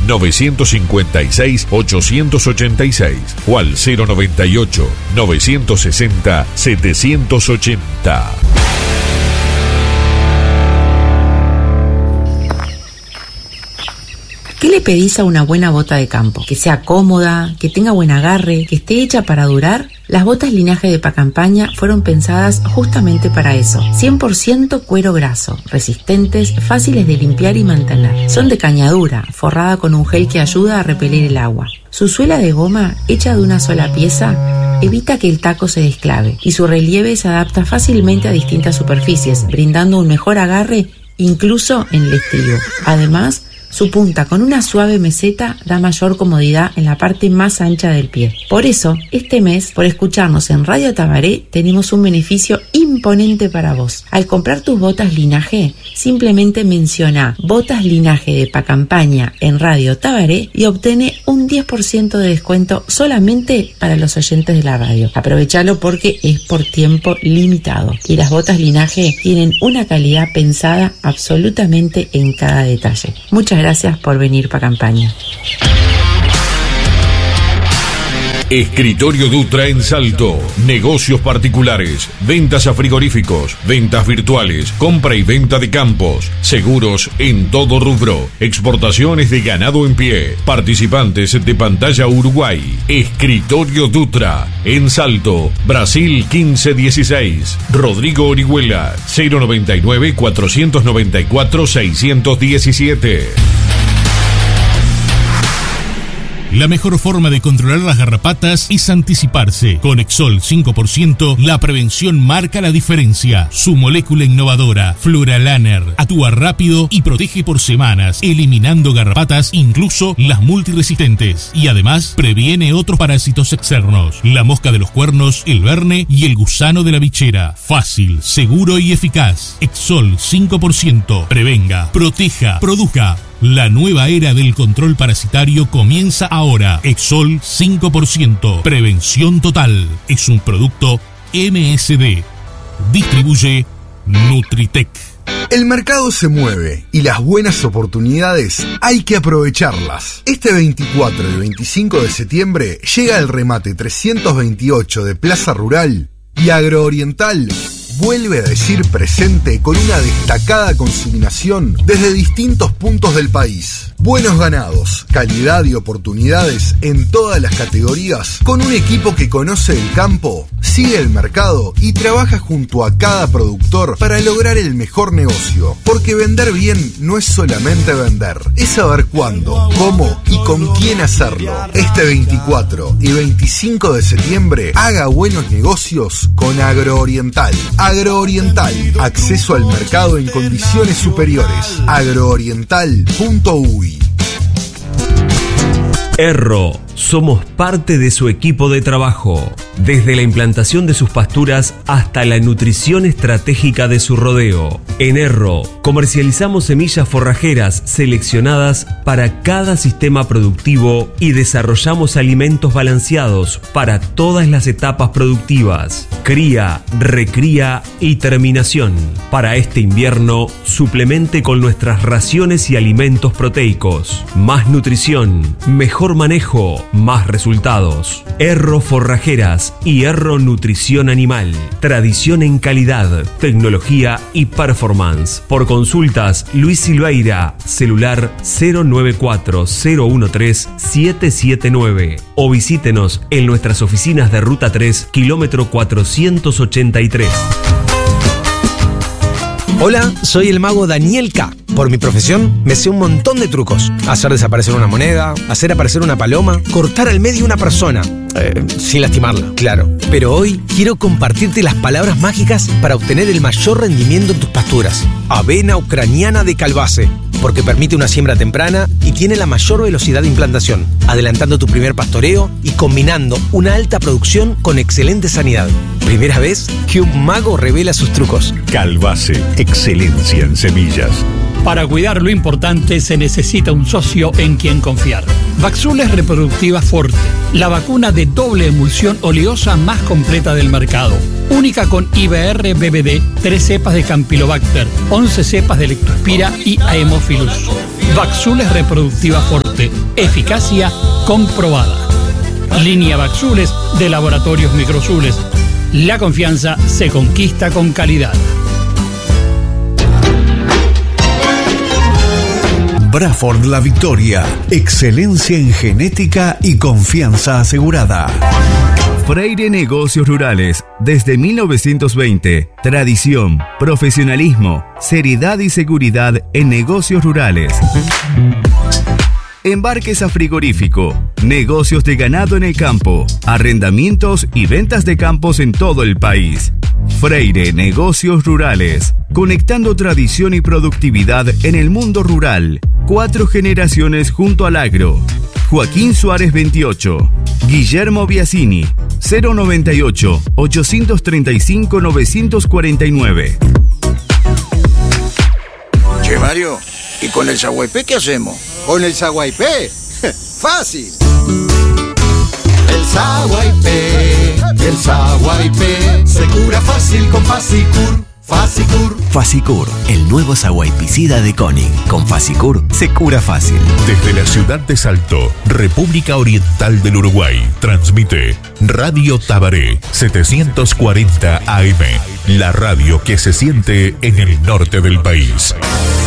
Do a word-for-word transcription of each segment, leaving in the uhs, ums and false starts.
nueve cinco seis, ocho ocho seis o al cero noventa y ocho, novecientos sesenta, setecientos ochenta. ¿Qué le pedís a una buena bota de campo? Que sea cómoda, que tenga buen agarre, que esté hecha para durar. Las botas linaje de Pacampaña fueron pensadas justamente para eso. cien por ciento cuero graso, resistentes, fáciles de limpiar y mantener. Son de cañadura, forrada con un gel que ayuda a repeler el agua. Su suela de goma, hecha de una sola pieza, evita que el taco se desclave y su relieve se adapta fácilmente a distintas superficies, brindando un mejor agarre incluso en el estribo. Además, su punta con una suave meseta da mayor comodidad en la parte más ancha del pie. Por eso, este mes, por escucharnos en Radio Tabaré, tenemos un beneficio imponente para vos. Al comprar tus botas linaje, simplemente menciona Botas Linaje de Pacampaña en Radio Tabaré y obtiene un diez por ciento de descuento solamente para los oyentes de la radio. Aprovechalo porque es por tiempo limitado. Y las botas linaje tienen una calidad pensada absolutamente en cada detalle. Muchas gracias. Gracias por venir Pacampaña. Escritorio Dutra en Salto. Negocios particulares, ventas a frigoríficos, ventas virtuales, compra y venta de campos, seguros en todo rubro, exportaciones de ganado en pie, participantes de Pantalla Uruguay. Escritorio Dutra en Salto, Brasil quince dieciséis. Rodrigo Orihuela, cero noventa y nueve, cuatrocientos noventa y cuatro, seiscientos diecisiete. La mejor forma de controlar las garrapatas es anticiparse. Con Exol cinco por ciento, la prevención marca la diferencia. Su molécula innovadora, Fluralaner, actúa rápido y protege por semanas, eliminando garrapatas, incluso las multiresistentes. Y además, previene otros parásitos externos. La mosca de los cuernos, el verne y el gusano de la bichera. Fácil, seguro y eficaz. Exol cinco por ciento. Prevenga, proteja, produzca. La nueva era del control parasitario comienza ahora. Exol cinco por ciento. Prevención total. Es un producto M S D. Distribuye Nutritec. El mercado se mueve y las buenas oportunidades hay que aprovecharlas. Este veinticuatro y veinticinco de septiembre llega el remate trescientos veintiocho de Plaza Rural y Agrooriental vuelve a decir presente con una destacada consignación desde distintos puntos del país. Buenos ganados, calidad y oportunidades en todas las categorías, con un equipo que conoce el campo, sigue el mercado y trabaja junto a cada productor para lograr el mejor negocio. Porque vender bien no es solamente vender, es saber cuándo, cómo y con quién hacerlo. Este veinticuatro y veinticinco de septiembre, haga buenos negocios con Agrooriental. Agrooriental, acceso al mercado en condiciones superiores. agrooriental punto u i. Erro, somos parte de su equipo de trabajo, desde la implantación de sus pasturas hasta la nutrición estratégica de su rodeo. En Erro, comercializamos semillas forrajeras seleccionadas para cada sistema productivo y desarrollamos alimentos balanceados para todas las etapas productivas: cría, recría y terminación. Para este invierno, suplemente con nuestras raciones y alimentos proteicos. Más nutrición, mejor manejo, más resultados. Erro Forrajeras y Erro Nutrición Animal. Tradición en calidad, tecnología y performance. Por consultas, Luis Silveira, celular cero nueve cuatro, cero uno tres, siete siete nueve. O visítenos en nuestras oficinas de Ruta tres, kilómetro cuatrocientos ochenta y tres. Hola, soy el mago Daniel K. Por mi profesión, me sé un montón de trucos. Hacer desaparecer una moneda, hacer aparecer una paloma, cortar al medio una persona. Eh, sin lastimarla, claro. Pero hoy quiero compartirte las palabras mágicas para obtener el mayor rendimiento en tus pasturas. Avena ucraniana de Calbase, porque permite una siembra temprana y tiene la mayor velocidad de implantación, adelantando tu primer pastoreo y combinando una alta producción con excelente sanidad. Primera vez que un mago revela sus trucos. Calbase, excelencia en semillas. Para cuidar lo importante se necesita un socio en quien confiar. Vaxules Reproductiva Forte, la vacuna de doble emulsión oleosa más completa del mercado. única con I B R B B D, tres cepas de Campylobacter, once cepas de Leptospira y Haemophilus. Baxules Reproductiva Forte, eficacia comprobada. Línea Baxules de Laboratorios Microzules. La confianza se conquista con calidad. Braford La Victoria, excelencia en genética y confianza asegurada. Freire Negocios Rurales, desde mil novecientos veinte, tradición, profesionalismo, seriedad y seguridad en negocios rurales. Embarques a frigorífico, negocios de ganado en el campo, arrendamientos y ventas de campos en todo el país. Freire Negocios Rurales, conectando tradición y productividad en el mundo rural. Cuatro generaciones junto al agro. Joaquín Suárez veintiocho, Guillermo Biasini, cero noventa y ocho, ochocientos treinta y cinco, novecientos cuarenta y nueve. Che, Mario, ¿y con el Saguaypé qué hacemos? ¿Con el Saguaypé? ¡Fácil! El Saguaypé, el Saguaypé, se cura fácil con Fasicur. Fasicur. Fasicur, el nuevo saguaypicida de Koenig. Con Fasicur se cura fácil. Desde la ciudad de Salto, República Oriental del Uruguay, transmite Radio Tabaré setecientos cuarenta A M, la radio que se siente en el norte del país.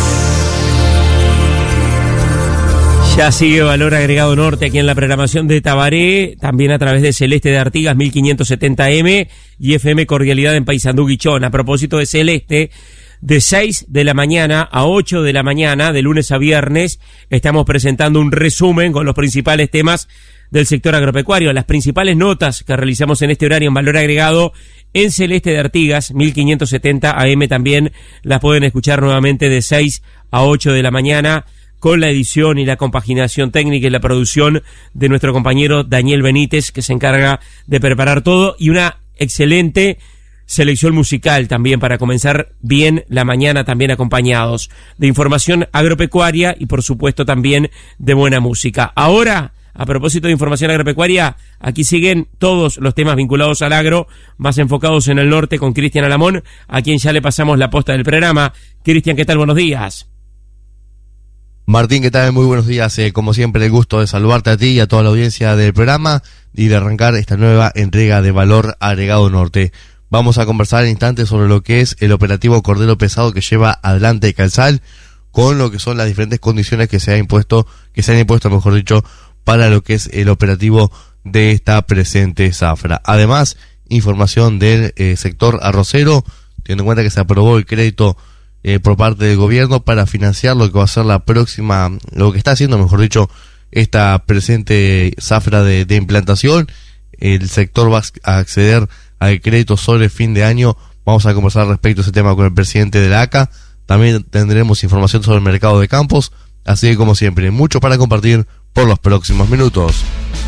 Ya sigue Valor Agregado Norte aquí en la programación de Tabaré, también a través de Celeste de Artigas mil quinientos setenta M y F M Cordialidad en Paysandú Guichón. A propósito de Celeste, de seis de la mañana a ocho de la mañana, de lunes a viernes, estamos presentando un resumen con los principales temas del sector agropecuario, las principales notas que realizamos en este horario en Valor Agregado en Celeste de Artigas mil quinientos setenta A M. También las pueden escuchar nuevamente de seis a ocho de la mañana, con la edición y la compaginación técnica y la producción de nuestro compañero Daniel Benítez, que se encarga de preparar todo, y una excelente selección musical también para comenzar bien la mañana, también acompañados de información agropecuaria y por supuesto también de buena música. Ahora, a propósito de información agropecuaria, aquí siguen todos los temas vinculados al agro, más enfocados en el norte, con Cristian Alamón, a quien ya le pasamos la posta del programa. Cristian, ¿qué tal? Buenos días. Martín, ¿qué tal? Muy buenos días. Eh, como siempre, el gusto de saludarte a ti y a toda la audiencia del programa y de arrancar esta nueva entrega de Valor Agregado Norte. Vamos a conversar en instantes sobre lo que es el operativo Cordero Pesado que lleva adelante Calsal, con lo que son las diferentes condiciones que se ha impuesto, que se han impuesto, mejor dicho, para lo que es el operativo de esta presente zafra. Además, información del eh, sector arrocero, teniendo en cuenta que se aprobó el crédito Eh, por parte del gobierno para financiar lo que va a ser la próxima, lo que está haciendo, mejor dicho, esta presente zafra de, de implantación. El sector va a acceder al crédito sobre fin de año. Vamos a conversar respecto a ese tema con el presidente de la A C A. También tendremos información sobre el mercado de campos. Así que, como siempre, mucho para compartir por los próximos minutos.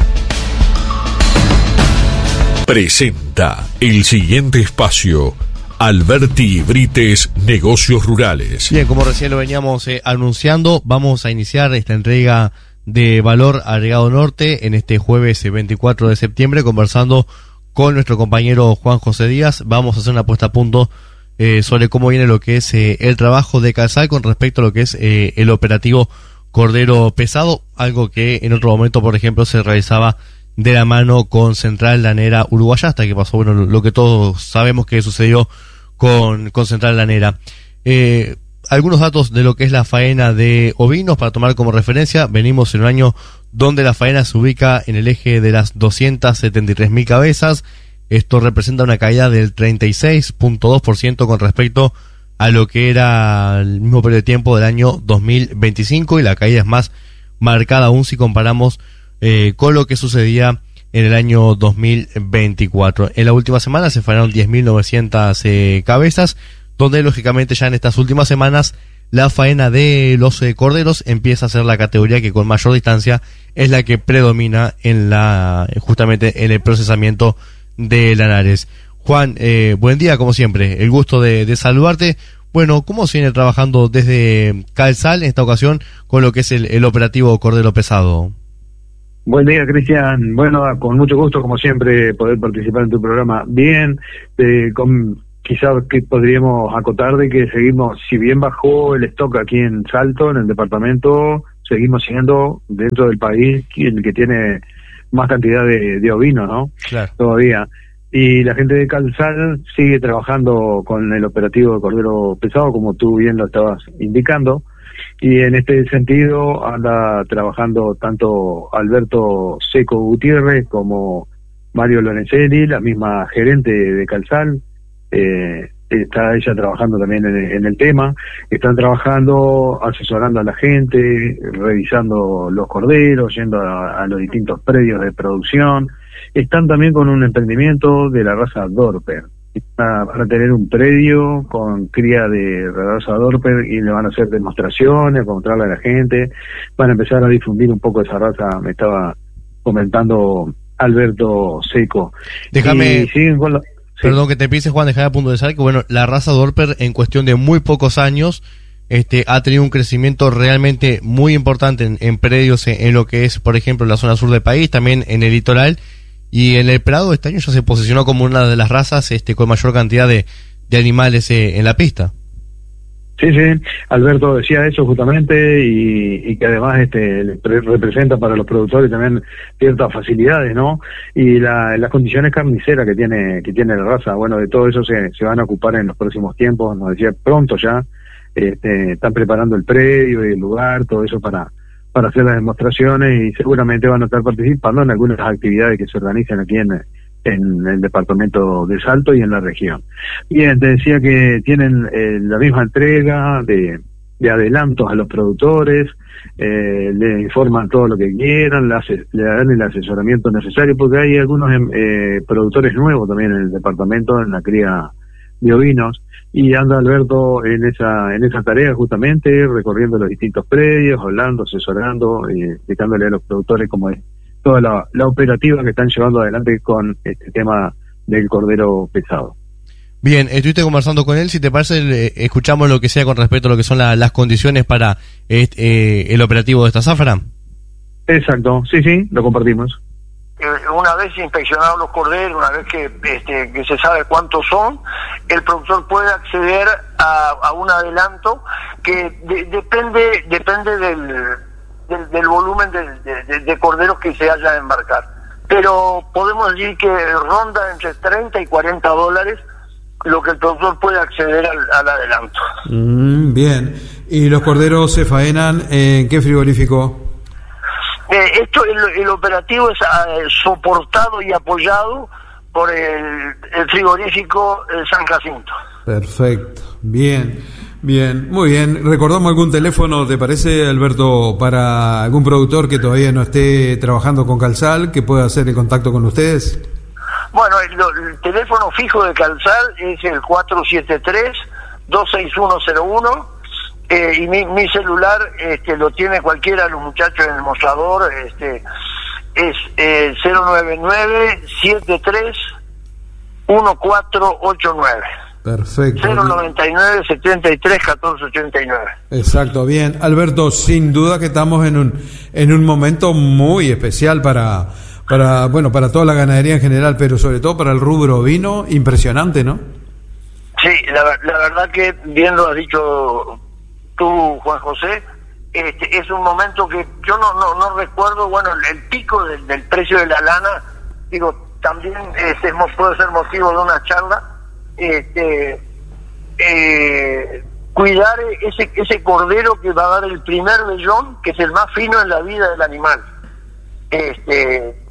Presenta el siguiente espacio. Alberti Brites, Negocios Rurales. Bien, como recién lo veníamos eh, anunciando, vamos a iniciar esta entrega de Valor Agregado Norte en este jueves eh, veinticuatro de septiembre, conversando con nuestro compañero Juan José Díaz. Vamos a hacer una puesta a punto eh, sobre cómo viene lo que es eh, el trabajo de Calsal con respecto a lo que es eh, el operativo Cordero Pesado, algo que en otro momento, por ejemplo, se realizaba de la mano con Central Lanera Uruguaya, hasta que pasó, bueno, lo que todos sabemos que sucedió con, con Central Lanera. Eh, algunos datos de lo que es la faena de ovinos para tomar como referencia. Venimos en un año donde la faena se ubica en el eje de las doscientas setenta y tres mil cabezas. Esto representa una caída del treinta y seis punto dos por ciento con respecto a lo que era el mismo periodo de tiempo del año dos mil veinticinco, y la caída es más marcada aún si comparamos Eh, con lo que sucedía en el año dos mil veinticuatro. En la última semana se faenaron diez mil novecientas eh, cabezas, donde lógicamente ya en estas últimas semanas la faena de los eh, corderos empieza a ser la categoría que con mayor distancia es la que predomina en la justamente en el procesamiento de lanares. Juan, eh, buen día como siempre, el gusto de, de saludarte. Bueno, ¿cómo se viene trabajando desde Calsal en esta ocasión con lo que es el, el operativo Cordero Pesado? Buen día, Cristian. Bueno, con mucho gusto, como siempre, poder participar en tu programa. Bien, eh, con, quizás que podríamos acotar de que seguimos, si bien bajó el stock aquí en Salto, en el departamento, seguimos siendo dentro del país el que tiene más cantidad de, de ovinos, ¿no? Claro. Todavía. Y la gente de Calzal sigue trabajando con el operativo de cordero pesado, como tú bien lo estabas indicando. Y en este sentido anda trabajando tanto Alberto Seco Gutiérrez como Mario Lorenzelli, la misma gerente de Calzal. Eh, está ella trabajando también en, en el tema. Están trabajando, asesorando a la gente, revisando los corderos, yendo a, a los distintos predios de producción. Están también con un emprendimiento de la raza Dorper. Van a tener un predio con cría de raza Dorper y le van a hacer demostraciones, a mostrarle a la gente. Van a empezar a difundir un poco esa raza, me estaba comentando Alberto Seco. Déjame, y siguen con la, sí. Perdón que te pise, Juan, déjame puntualizar que bueno, la raza Dorper en cuestión de muy pocos años este ha tenido un crecimiento realmente muy importante en, en predios, en, en lo que es, por ejemplo, la zona sur del país, también en el litoral. Y en el Prado este año ya se posicionó como una de las razas este, con mayor cantidad de, de animales eh, en la pista. Sí, sí, Alberto decía eso justamente y, y que además este le representa para los productores también ciertas facilidades, ¿no? Y la, las condiciones carniceras que tiene que tiene la raza, bueno, de todo eso se, se van a ocupar en los próximos tiempos, nos decía pronto ya, este, están preparando el predio y el lugar, todo eso para... para hacer las demostraciones y seguramente van a estar participando en algunas actividades que se organizan aquí en, en el departamento de Salto y en la región. Bien, te decía que tienen eh, la misma entrega de, de adelantos a los productores, eh, le informan todo lo que quieran, le, hace, le dan el asesoramiento necesario, porque hay algunos eh, productores nuevos también en el departamento, en la cría de ovinos, y anda Alberto en esa en esa tarea justamente, recorriendo los distintos predios, hablando, asesorando, y explicándole a los productores cómo es toda la, la operativa que están llevando adelante con este tema del cordero pesado. Bien, estuviste conversando con él, si te parece, eh, escuchamos lo que sea con respecto a lo que son la, las condiciones para eh, el operativo de esta zafra. Exacto, sí, sí, lo compartimos. Una vez inspeccionados los corderos, una vez que, este, que se sabe cuántos son, el productor puede acceder a, a un adelanto que de, depende depende del, del, del volumen de, de, de corderos que se haya de embarcar. Pero podemos decir que ronda entre treinta y cuarenta dólares lo que el productor puede acceder al, al adelanto. Mm, bien. ¿Y los corderos se faenan en qué frigorífico? Eh, esto el, el operativo es eh, soportado y apoyado por el, el frigorífico eh, San Jacinto. Perfecto, bien, bien, muy bien. ¿Recordamos algún teléfono, te parece, Alberto, para algún productor que todavía no esté trabajando con Calzal, que pueda hacer el contacto con ustedes? Bueno, el, el teléfono fijo de Calzal es el cuatro siete tres, dos seis uno cero uno. Eh, y mi, mi celular este, lo tiene cualquiera de los muchachos en el mostrador, este, es eh, cero nueve nueve, siete tres, uno cuatro ocho nueve. Perfecto. cero noventa y nueve, setenta y tres, catorce ochenta y nueve. Exacto, bien. Alberto, sin duda que estamos en un en un momento muy especial para para bueno para toda la ganadería en general, pero sobre todo para el rubro ovino, impresionante, ¿no? Sí, la, la verdad que bien lo has dicho tú, Juan José, este, es un momento que yo no no, no recuerdo, bueno, el, el pico del, del precio de la lana, digo, también este, puede ser motivo de una charla, este, eh, cuidar ese ese cordero que va a dar el primer vellón, que es el más fino en la vida del animal. Este, eh,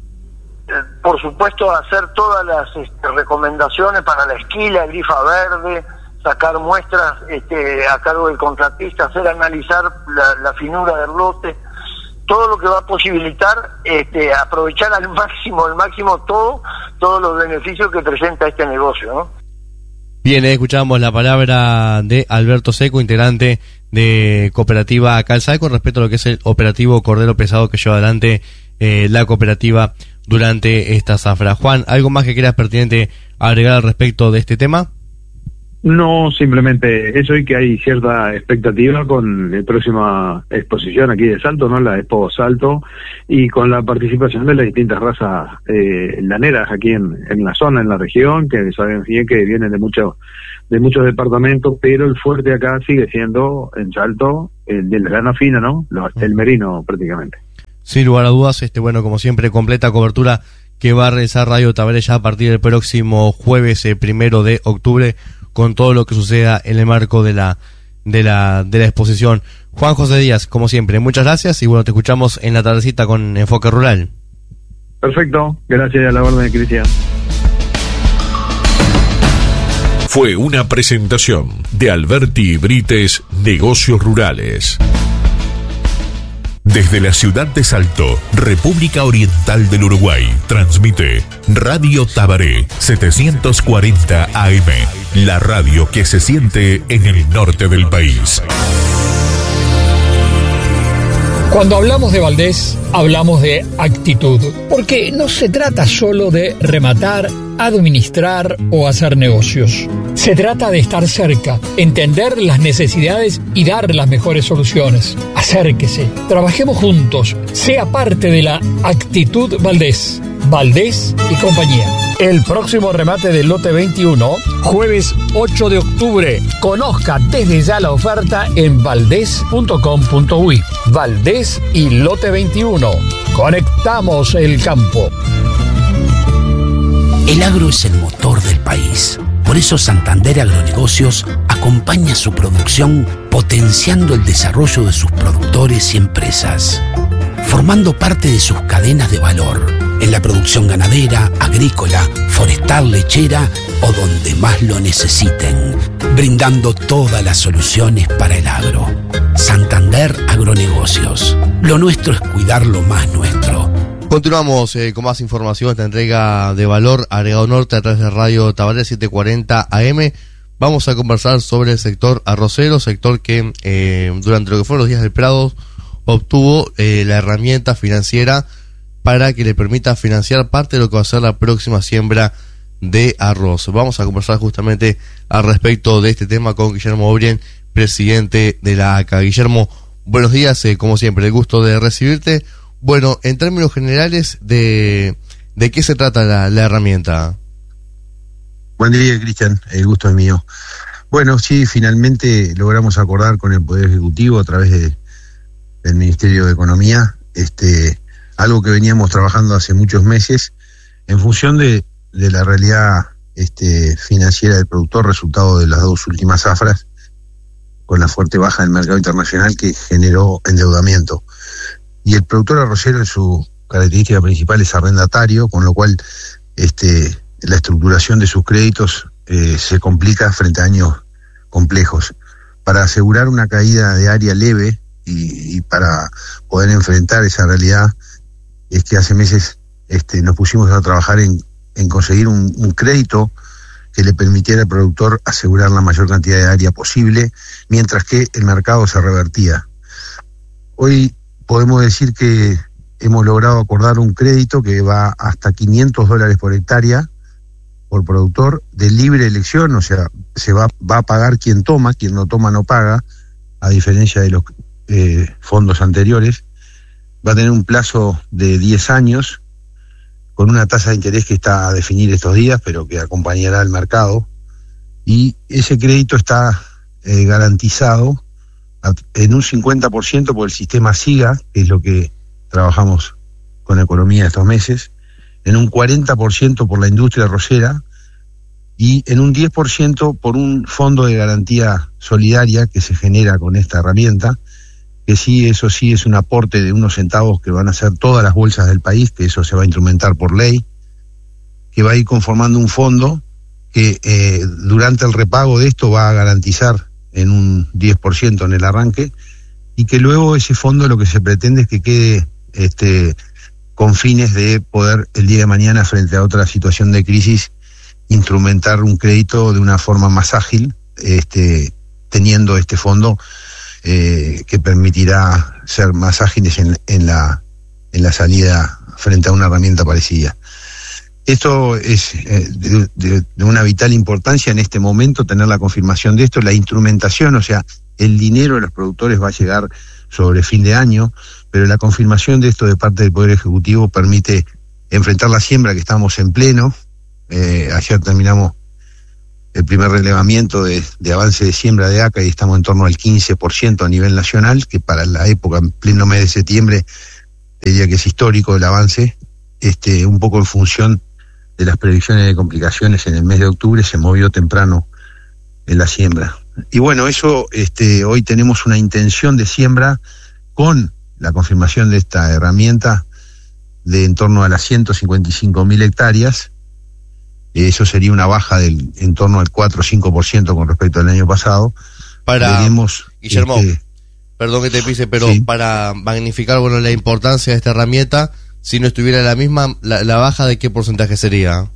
por supuesto, hacer todas las este, recomendaciones para la esquila, el grifa verde, sacar muestras este, a cargo del contratista, hacer analizar la, la finura del lote, todo lo que va a posibilitar este, aprovechar al máximo, al máximo todo, todos los beneficios que presenta este negocio, ¿no? Bien, escuchamos la palabra de Alberto Seco, integrante de Cooperativa Calzal, con respecto a lo que es el operativo Cordero Pesado que lleva adelante eh, la cooperativa durante esta zafra. Juan, ¿algo más que quieras pertinente agregar al respecto de este tema? No, simplemente eso, y que hay cierta expectativa con la próxima exposición aquí de Salto, ¿no? La Expo Salto, y con la participación de las distintas razas eh, laneras aquí en, en la zona, en la región, que saben bien que vienen de muchos de muchos departamentos, pero el fuerte acá sigue siendo en Salto el de la lana fina, ¿no? Los, el merino prácticamente. Sin lugar a dudas, este bueno, como siempre, completa cobertura que va a realizar Radio Tabaré ya a partir del próximo jueves eh, primero de octubre, con todo lo que suceda en el marco de la de la de la exposición. Juan José Díaz, como siempre, muchas gracias, y bueno, te escuchamos en la tardecita con Enfoque Rural. Perfecto, gracias, a la orden, Cristian. Fue una presentación de Alberti Brites, Negocios Rurales. Desde la ciudad de Salto, República Oriental del Uruguay, transmite Radio Tabaré setecientos cuarenta A M, la radio que se siente en el norte del país. Cuando hablamos de Valdés, hablamos de actitud, porque no se trata solo de rematar, administrar o hacer negocios. Se trata de estar cerca, entender las necesidades y dar las mejores soluciones. Acérquese, trabajemos juntos, sea parte de la actitud Valdés. Valdés y compañía. El próximo remate del lote veintiuno, jueves ocho de octubre. Conozca desde ya la oferta en valdés punto com punto uy. Valdés y lote veintiuno. Conectamos el campo. El agro es el motor del país. Por eso Santander Agronegocios acompaña su producción potenciando el desarrollo de sus productores y empresas, formando parte de sus cadenas de valor en la producción ganadera, agrícola, forestal, lechera o donde más lo necesiten, brindando todas las soluciones para el agro. Santander Agronegocios. Lo nuestro es cuidar lo más nuestro. Continuamos eh, con más información, esta entrega de valor agregado norte a través de Radio Tabaré setecientos cuarenta A M. Vamos a conversar sobre el sector arrocero, sector que eh, durante lo que fueron los días del Prado obtuvo eh, la herramienta financiera para que le permita financiar parte de lo que va a ser la próxima siembra de arroz. Vamos a conversar justamente al respecto de este tema con Guillermo Obrien, presidente de la A C A. Guillermo, buenos días, eh, como siempre, el gusto de recibirte. Bueno, en términos generales, ¿de, de qué se trata la, la herramienta? Buen día, Cristian, el gusto es mío. Bueno, sí, finalmente logramos acordar con el Poder Ejecutivo a través de, del Ministerio de Economía, este, algo que veníamos trabajando hace muchos meses, en función de, de la realidad este, financiera del productor, resultado de las dos últimas zafras, con la fuerte baja del mercado internacional que generó endeudamiento. Y el productor arrocero en su característica principal es arrendatario, con lo cual este, la estructuración de sus créditos eh, se complica frente a años complejos. Para asegurar una caída de área leve y, y para poder enfrentar esa realidad, es que hace meses este, nos pusimos a trabajar en, en conseguir un, un crédito que le permitiera al productor asegurar la mayor cantidad de área posible, mientras que el mercado se revertía. Hoy podemos decir que hemos logrado acordar un crédito que va hasta quinientos dólares por hectárea por productor, de libre elección, o sea, se va, va a pagar quien toma, quien no toma no paga, a diferencia de los eh, fondos anteriores. Va a tener un plazo de diez años, con una tasa de interés que está a definir estos días, pero que acompañará al mercado, y ese crédito está eh, garantizado en un cincuenta por ciento por el sistema SIGA, que es lo que trabajamos con economía estos meses, en un cuarenta por ciento por la industria arrocera y en un diez por ciento por un fondo de garantía solidaria que se genera con esta herramienta, que sí, eso sí es un aporte de unos centavos que van a ser todas las bolsas del país, que eso se va a instrumentar por ley, que va a ir conformando un fondo que eh, durante el repago de esto va a garantizar en un diez por ciento en el arranque, y que luego ese fondo lo que se pretende es que quede este, con fines de poder el día de mañana, frente a otra situación de crisis, instrumentar un crédito de una forma más ágil, este, teniendo este fondo eh, que permitirá ser más ágiles en, en, la, en la salida frente a una herramienta parecida. Esto es eh, de, de, de una vital importancia en este momento, tener la confirmación de esto, la instrumentación, o sea, el dinero de los productores va a llegar sobre fin de año, pero la confirmación de esto de parte del Poder Ejecutivo permite enfrentar la siembra, que estamos en pleno. Eh, ayer terminamos el primer relevamiento de, de avance de siembra de acá y estamos en torno al quince por ciento a nivel nacional, que para la época, en pleno mes de septiembre, diría que es histórico el avance, este, un poco en función de las predicciones de complicaciones en el mes de octubre, se movió temprano en la siembra. Y bueno, eso, este, hoy tenemos una intención de siembra con la confirmación de esta herramienta de en torno a las ciento cincuenta y cinco mil hectáreas. Eso sería una baja del en torno al cuatro o cinco por ciento con respecto al año pasado. Para Veremos, Guillermo, este, perdón que te pise, pero sí. para magnificar bueno la importancia de esta herramienta, si no estuviera la misma, la, la baja de qué porcentaje sería.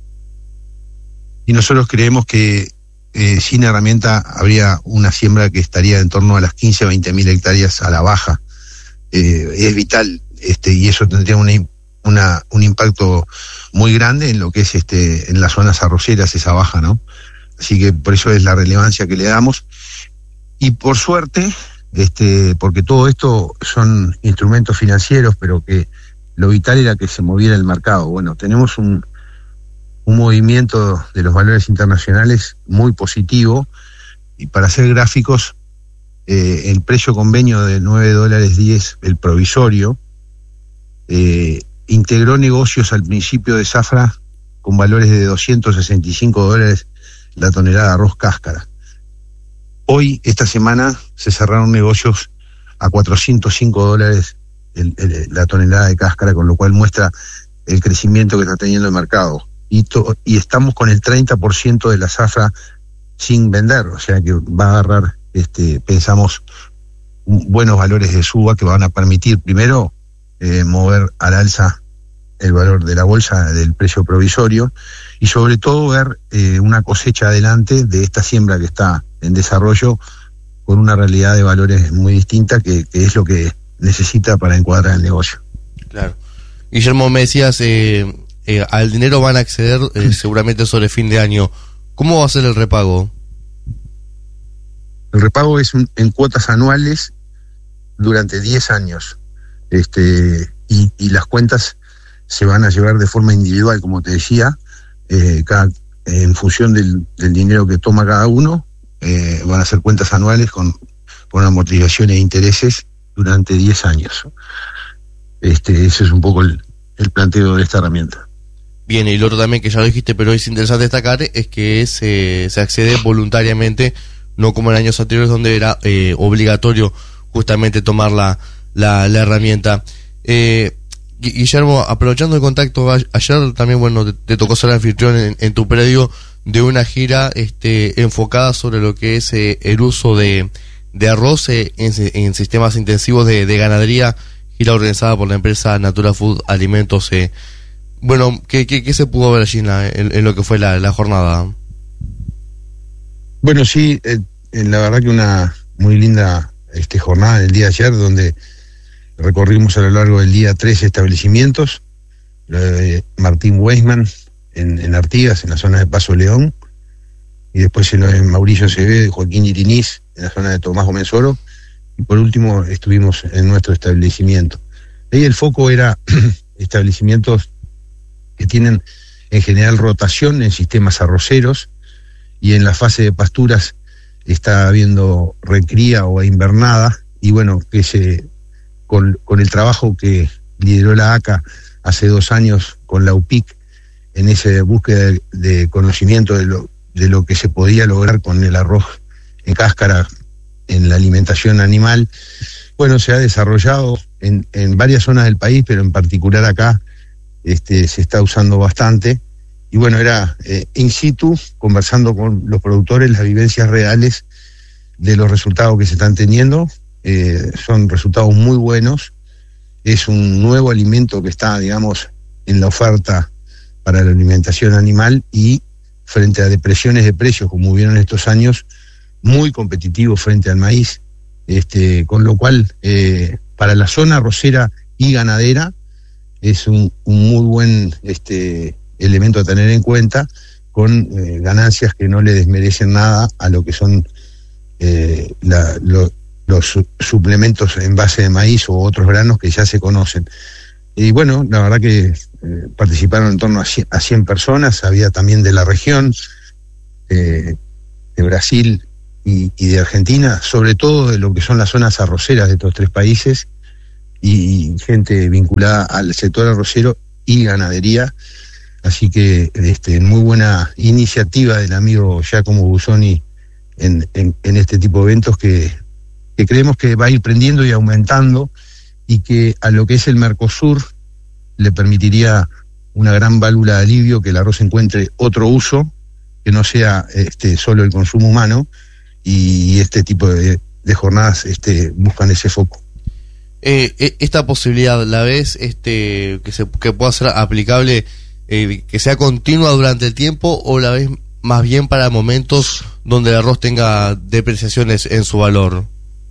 Y nosotros creemos que eh, sin herramienta habría una siembra que estaría en torno a las quince o veinte mil hectáreas a la baja. Eh, es vital, este, y eso tendría una, una, un impacto muy grande en lo que es este, en las zonas arroceras, esa baja, ¿no? Así que por eso es la relevancia que le damos. Y por suerte, este, porque todo esto son instrumentos financieros, pero que lo vital era que se moviera el mercado. Bueno, tenemos un, un movimiento de los valores internacionales muy positivo, y para hacer gráficos, eh, el precio convenio de nueve dólares diez, el provisorio, eh, integró negocios al principio de zafra con valores de doscientos sesenta y cinco dólares la tonelada de arroz cáscara. Hoy, esta semana, se cerraron negocios a cuatrocientos cinco dólares el, el, la tonelada de cáscara, con lo cual muestra el crecimiento que está teniendo el mercado. Y, to, y estamos con el treinta por ciento de la zafra sin vender, o sea que va a agarrar, este, pensamos, buenos valores de suba que van a permitir, primero, eh, mover al alza el valor de la bolsa del precio provisorio, y sobre todo ver eh, una cosecha adelante de esta siembra que está en desarrollo con una realidad de valores muy distinta, que, que es lo que necesita para encuadrar el negocio. Claro. Guillermo, me decías, eh, eh, al dinero van a acceder eh, seguramente sobre fin de año. ¿Cómo va a ser el repago? El repago es un, en cuotas anuales durante diez años. Este, y, y las cuentas se van a llevar de forma individual, como te decía, eh, cada, en función del, del dinero que toma cada uno. Eh, van a ser cuentas anuales con, con amortizaciones e intereses durante diez años. Este, ese es un poco el, el planteo de esta herramienta. Bien, y lo otro también que ya lo dijiste, pero es interesante destacar, es que se, se accede voluntariamente, no como en años anteriores donde era eh, obligatorio justamente tomar la, la, la herramienta. Eh, Guillermo, aprovechando el contacto, ayer también, bueno, te, te tocó ser anfitrión en, en tu predio de una gira este, enfocada sobre lo que es eh, el uso de, de arroz eh, en, en sistemas intensivos de, de ganadería, gira organizada por la empresa Natura Food Alimentos. Eh. Bueno, ¿qué, qué, qué se pudo ver allí en, la, en, en lo que fue la, la jornada? Bueno, sí, eh, la verdad que una muy linda este, jornada el día de ayer, donde recorrimos a lo largo del día tres establecimientos, lo de Martín Weisman en, en Artigas, en la zona de Paso León, y después en lo de Mauricio Acevedo y Joaquín Irinís, en la zona de Tomás Gómez Oro, y por último estuvimos en nuestro establecimiento. Ahí el foco era establecimientos que tienen en general rotación en sistemas arroceros, y en la fase de pasturas está habiendo recría o invernada, y bueno, que se con, con el trabajo que lideró la A C A hace dos años con la U P I C, en esa búsqueda de, de conocimiento de lo, de lo que se podía lograr con el arroz en cáscara en la alimentación animal, bueno, se ha desarrollado en, en varias zonas del país, pero en particular acá este, se está usando bastante. Y bueno, era eh, in situ, conversando con los productores, las vivencias reales de los resultados que se están teniendo. Eh, son resultados muy buenos. Es un nuevo alimento que está, digamos, en la oferta para la alimentación animal, y frente a depresiones de precios como hubieron estos años, muy competitivo frente al maíz. Este, con lo cual, eh, para la zona arrocera y ganadera, es un, un muy buen este elemento a tener en cuenta, con eh, ganancias que no le desmerecen nada a lo que son eh, la, lo, los su, suplementos en base de maíz u otros granos que ya se conocen. Y bueno, la verdad que eh, participaron en torno a cien personas, había también de la región, eh, de Brasil y, y de Argentina, sobre todo de lo que son las zonas arroceras de estos tres países, y, y gente vinculada al sector arrocero y ganadería. Así que este, muy buena iniciativa del amigo Giacomo Busoni en, en, en este tipo de eventos que, que creemos que va a ir prendiendo y aumentando, y que a lo que es el Mercosur le permitiría una gran válvula de alivio, que el arroz encuentre otro uso, que no sea este, solo el consumo humano, y este tipo de, de jornadas este, buscan ese foco. Eh, esta posibilidad, ¿la ves este, que, se, que pueda ser aplicable, eh, que sea continua durante el tiempo, o la ves más bien para momentos donde el arroz tenga depreciaciones en su valor?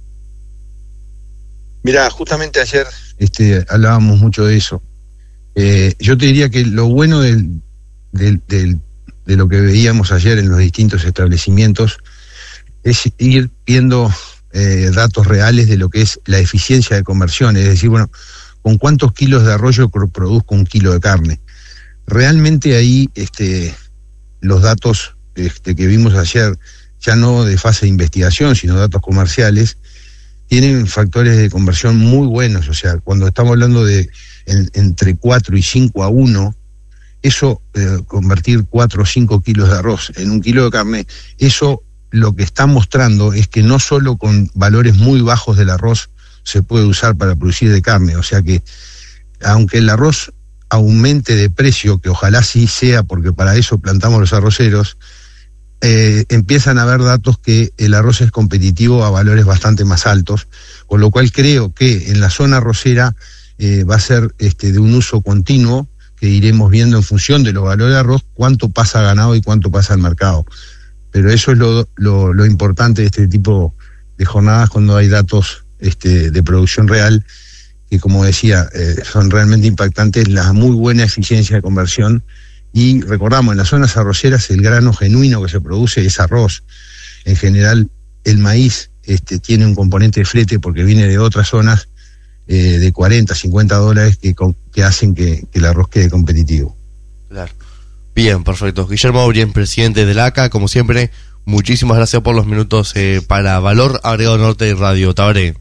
Mirá, justamente ayer este, hablábamos mucho de eso. Eh, yo te diría que lo bueno del, del, del, de lo que veíamos ayer en los distintos establecimientos es ir viendo eh, datos reales de lo que es la eficiencia de conversión, es decir, bueno, con cuántos kilos de arroz yo produzco un kilo de carne. Realmente ahí este, los datos este, que vimos ayer, ya no de fase de investigación, sino datos comerciales, tienen factores de conversión muy buenos. O sea, cuando estamos hablando de en, entre cuatro y cinco a uno, eso, eh, convertir cuatro o cinco kilos de arroz en un kilo de carne, eso lo que está mostrando es que no solo con valores muy bajos del arroz se puede usar para producir de carne. O sea que, aunque el arroz aumente de precio, que ojalá sí sea, porque para eso plantamos los arroceros, eh, empiezan a haber datos que el arroz es competitivo a valores bastante más altos, con lo cual creo que en la zona arrocera eh, va a ser este, de un uso continuo, que iremos viendo en función de los valores de arroz cuánto pasa ganado y cuánto pasa al mercado. Pero eso es lo, lo, lo importante de este tipo de jornadas, cuando hay datos este, de producción real, que como decía, eh, son realmente impactantes, la muy buena eficiencia de conversión. Y recordamos, en las zonas arroceras el grano genuino que se produce es arroz. En general el maíz este, tiene un componente de flete porque viene de otras zonas eh, de cuarenta, cincuenta dólares que, que hacen que, que el arroz quede competitivo. Claro. Bien, perfecto. Guillermo Aurien, presidente del A C A, como siempre, muchísimas gracias por los minutos eh, para Valor Agregado Norte de Radio Tabaré.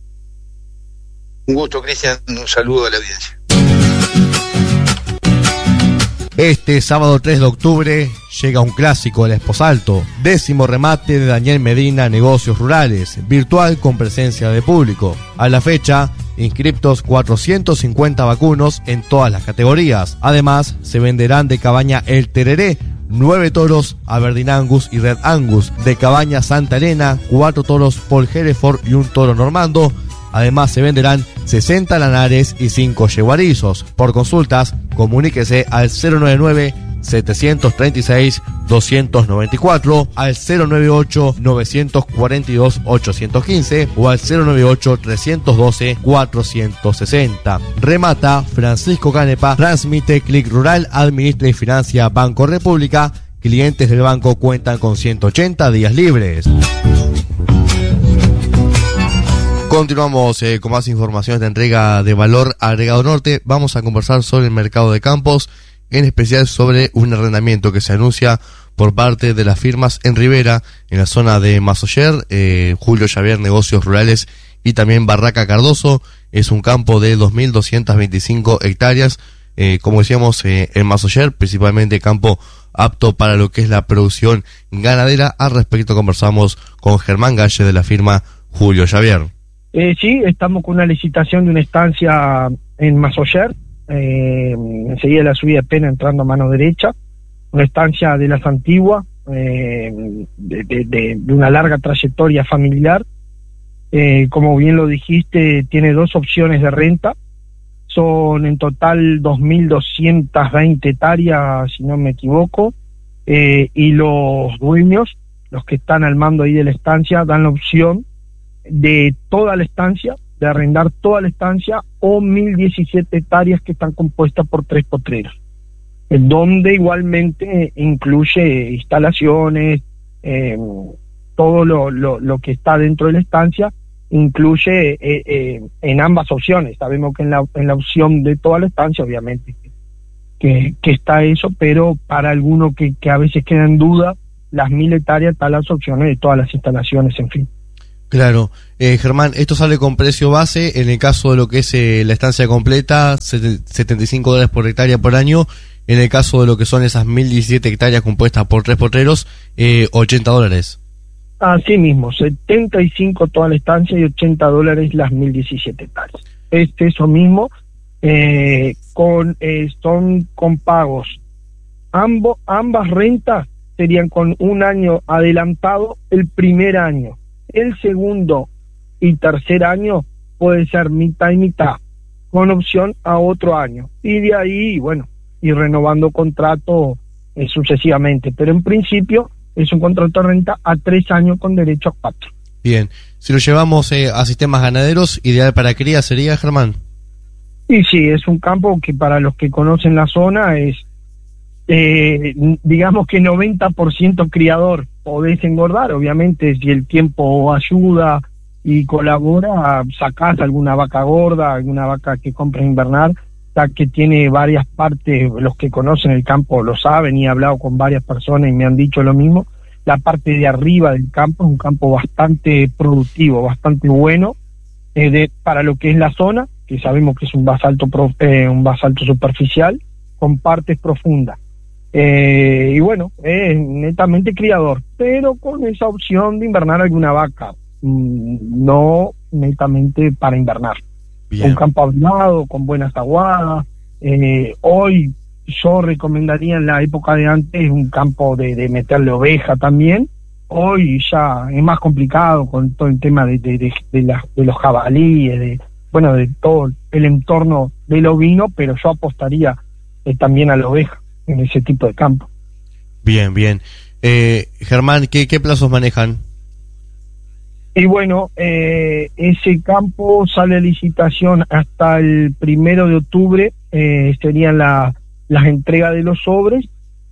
Un gusto, Cristian, un saludo a la audiencia. Este sábado tres de octubre llega un clásico del Esposalto, décimo remate de Daniel Medina Negocios Rurales, virtual con presencia de público. A la fecha, inscriptos cuatrocientos cincuenta vacunos en todas las categorías. Además, se venderán de cabaña El Tereré, nueve toros Aberdeen Angus y Red Angus, de cabaña Santa Elena, cuatro toros Paul Hereford y un toro normando. Además, se venderán sesenta lanares y cinco yeguarizos. Por consultas, comuníquese al cero nueve nueve, siete tres seis, dos nueve cuatro, al cero nueve ocho, nueve cuatro dos, ocho uno cinco o al cero nueve ocho, tres uno dos, cuatro seis cero. Remata Francisco Canepa, transmite Clic Rural, administra y financia Banco República. Clientes del banco cuentan con ciento ochenta días libres. Continuamos eh, con más informaciones de entrega de Valor Agregado Norte. Vamos a conversar sobre el mercado de campos, en especial sobre un arrendamiento que se anuncia por parte de las firmas en Rivera, en la zona de Masoyer, eh, Julio Xavier Negocios Rurales y también Barraca Cardoso. Es un campo de dos mil doscientas veinticinco hectáreas, eh, como decíamos, eh, en Masoyer, principalmente campo apto para lo que es la producción ganadera. Al respecto conversamos con Germán Galle de la firma Julio Xavier. Eh, sí, estamos con una licitación de una estancia en Masoyer, eh, enseguida la subida de pena entrando a mano derecha, una estancia de las antiguas, eh, de, de, de, de una larga trayectoria familiar. Eh, como bien lo dijiste, tiene dos opciones de renta, son en total dos mil doscientas veinte hectáreas, si no me equivoco, eh, y los dueños, los que están al mando ahí de la estancia, dan la opción de toda la estancia, de arrendar toda la estancia, o mil diecisiete hectáreas que están compuestas por tres potreros. donde igualmente incluye instalaciones, eh, todo lo, lo, lo que está dentro de la estancia, incluye eh, eh, en ambas opciones. Sabemos que en la, en la opción de toda la estancia, obviamente, que, que está eso, pero para alguno que, que a veces queda en duda, las mil hectáreas están las opciones de todas las instalaciones, en fin. Claro. Eh, Germán, esto sale con precio base, en el caso de lo que es eh, la estancia completa, setenta y cinco dólares por hectárea por año. En el caso de lo que son esas mil diecisiete hectáreas compuestas por tres potreros, eh, ochenta dólares. Así mismo, setenta y cinco toda la estancia y ochenta dólares las mil diecisiete hectáreas. Es eso mismo, eh, con eh, son con pagos. Ambos, ambas rentas serían con un año adelantado el primer año. El segundo y tercer año puede ser mitad y mitad, con opción a otro año. Y de ahí, bueno, ir renovando contrato eh, sucesivamente. Pero en principio es un contrato de renta a tres años con derecho a cuatro. Bien. Si lo llevamos eh, a sistemas ganaderos, ideal para cría sería, Germán. Y sí, es un campo que para los que conocen la zona es, eh, digamos que noventa por ciento criador. Podés engordar, obviamente, si el tiempo ayuda y colabora, sacás alguna vaca gorda, alguna vaca que compra invernar, ya que tiene varias partes. Los que conocen el campo lo saben, y he hablado con varias personas y me han dicho lo mismo. La parte de arriba del campo es un campo bastante productivo, bastante bueno, eh, de, para lo que es la zona, que sabemos que es un basalto, pro, eh, un basalto superficial, con partes profundas. Eh, y bueno, es netamente criador, pero con esa opción de invernar alguna vaca, mmm, no netamente para invernar. Bien. Un campo hablado, con buenas aguadas. Eh, hoy yo recomendaría en la época de antes un campo de, de meterle oveja también. Hoy ya es más complicado con todo el tema de, de, de, de, la, de los jabalíes, de, bueno, de todo el entorno del ovino, pero yo apostaría eh, también a la oveja en ese tipo de campo. Bien, bien. Eh, Germán, ¿qué, qué plazos manejan? Y bueno, eh, ese campo sale a licitación hasta el primero de octubre, eh, serían la, las entregas de los sobres,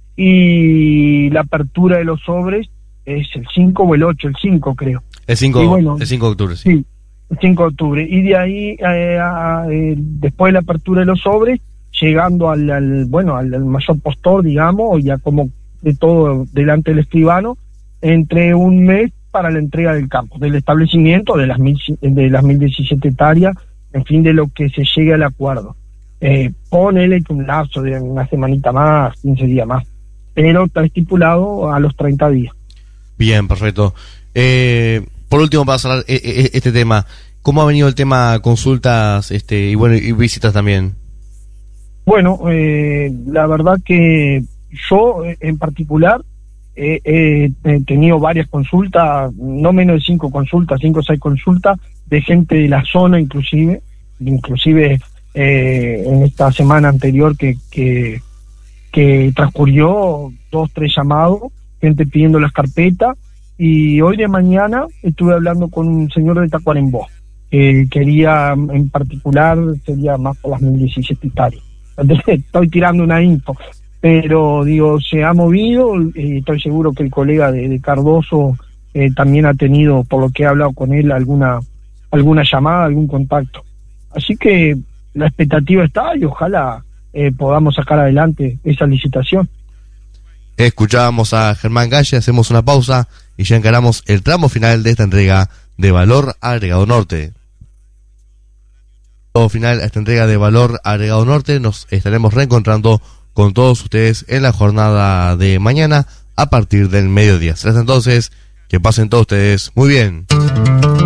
y la apertura de los sobres es el cinco o el ocho, el cinco creo. El cinco, bueno, el cinco de octubre, sí. Sí, el cinco de octubre. Y de ahí, eh, a, eh, después de la apertura de los sobres, llegando al, al bueno al, al mayor postor, digamos, ya como de todo delante del escribano, entre un mes para la entrega del campo, del establecimiento de las mil, de las mil diecisiete hectáreas, en fin, de lo que se llegue al acuerdo. Eh, ponele que un lapso de una semanita más, quince días más, pero está estipulado a los treinta días. Bien, perfecto. Eh, por último, para cerrar eh, eh, este tema, ¿cómo ha venido el tema consultas este y bueno y visitas también? Bueno, eh, la verdad que yo en particular eh, eh, he tenido varias consultas, no menos de cinco consultas, cinco o seis consultas de gente de la zona, inclusive, inclusive eh, en esta semana anterior que, que, que transcurrió, dos, tres llamados, gente pidiendo las carpetas, y hoy de mañana estuve hablando con un señor de Tacuarembó, que quería, en particular, sería más por las mil diecisiete hectáreas. Estoy tirando una info, pero digo, se ha movido, y estoy seguro que el colega de, de Cardoso eh, también ha tenido, por lo que he hablado con él, alguna alguna llamada, algún contacto. Así que la expectativa está, y ojalá eh, podamos sacar adelante esa licitación. Escuchábamos a Germán Galle, hacemos una pausa y ya encaramos el tramo final de esta entrega de Valor Agregado Norte. Final a esta entrega de Valor Agregado Norte. Nos estaremos reencontrando con todos ustedes en la jornada de mañana a partir del mediodía. Hasta entonces, que pasen todos ustedes muy bien.